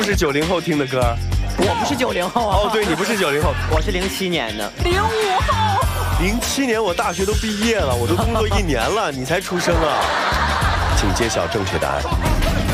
不是90后听的歌。 我不是90后啊。 哦，对，你不是90后， 我是07年的。 05后。 07年我大学都毕业了，我都工作1年了，你才出生啊。请揭晓正确答案。